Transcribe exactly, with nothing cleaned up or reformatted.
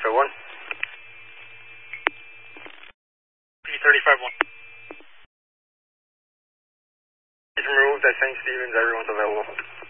thirty-five one. P thirty-five one. It's removed at Saint Stephen's, everyone's available.